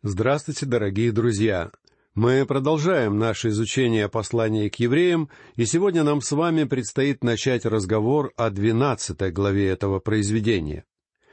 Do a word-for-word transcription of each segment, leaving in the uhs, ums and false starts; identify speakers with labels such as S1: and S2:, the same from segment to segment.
S1: Здравствуйте, дорогие друзья! Мы продолжаем наше изучение послания к евреям, и сегодня нам с вами предстоит начать разговор о двенадцатой главе этого произведения.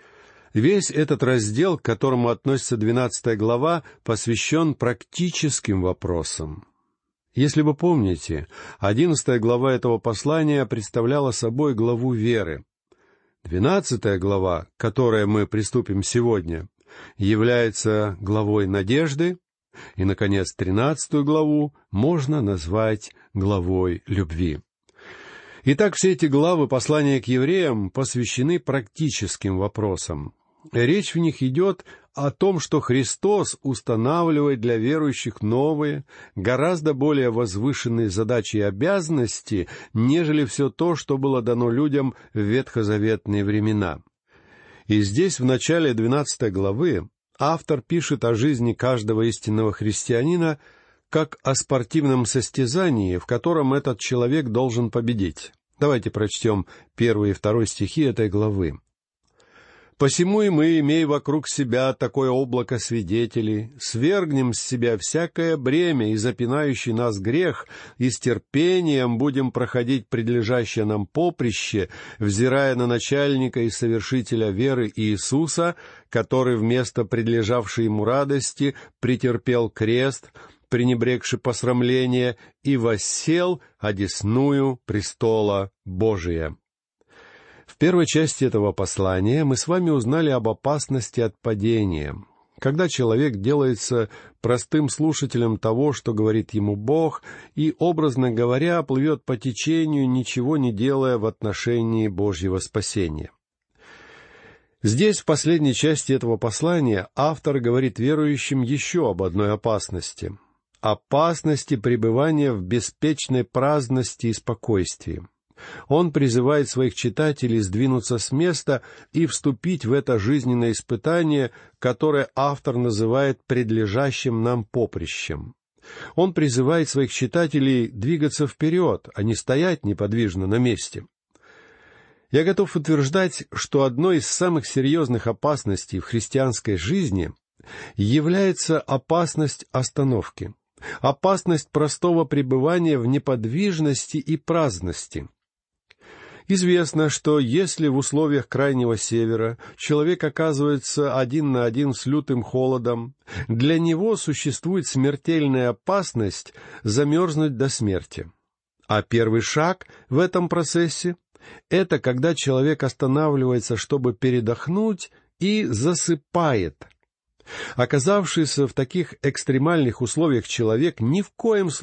S1: Весь этот раздел, к которому относится двенадцатая глава, посвящен практическим вопросам. Если вы помните, одиннадцатая глава этого послания представляла собой главу веры. Двенадцатая глава, к которой мы приступим сегодня, является главой надежды, и, наконец, тринадцатую главу можно назвать главой любви. Итак, все эти главы послания к евреям посвящены практическим вопросам. Речь в них идет о том, что Христос устанавливает для верующих новые, гораздо более возвышенные задачи и обязанности, нежели все то, что было дано людям в ветхозаветные времена. И здесь, в начале двенадцатой главы, автор пишет о жизни каждого истинного христианина как о спортивном состязании, в котором этот человек должен победить. Давайте прочтем первый и второй стихи этой главы. «Посему и мы, имея вокруг себя такое облако свидетелей, свергнем с себя всякое бремя и запинающий нас грех, и с терпением будем проходить предлежащее нам поприще, взирая на начальника и совершителя веры Иисуса, который вместо предлежавшей ему радости претерпел крест, пренебрегши посрамление, и воссел одесную престола Божия». В первой части этого послания мы с вами узнали об опасности от падения, когда человек делается простым слушателем того, что говорит ему Бог, и, образно говоря, плывет по течению, ничего не делая в отношении Божьего спасения. Здесь, в последней части этого послания, автор говорит верующим еще об одной опасности — опасности пребывания в беспечной праздности и спокойствии. Он призывает своих читателей сдвинуться с места и вступить в это жизненное испытание, которое автор называет предлежащим нам поприщем. Он призывает своих читателей двигаться вперед, а не стоять неподвижно на месте. Я готов утверждать, что одной из самых серьезных опасностей в христианской жизни является опасность остановки, опасность простого пребывания в неподвижности и праздности. Известно, что если в условиях Крайнего Севера человек оказывается один на один с лютым холодом, для него существует смертельная опасность замерзнуть до смерти. А первый шаг в этом процессе — это когда человек останавливается, чтобы передохнуть, и засыпает. Оказавшийся в таких экстремальных условиях человек ни в коем случае